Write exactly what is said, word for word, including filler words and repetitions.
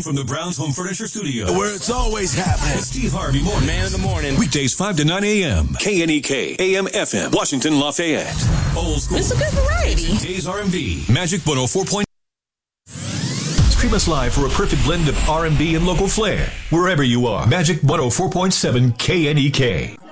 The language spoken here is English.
from the Brown's Home Furniture Studio, where it's always happening. Steve Harvey Morning. Man in the morning. Weekdays five to nine a.m. K N E K, A M F M, Washington, Lafayette. Old school. It's a good variety. Today's R and B. Magic one oh four point nine. Stream us live for a perfect blend of R and B and local flair. Wherever you are. Magic one oh four point seven K N E K.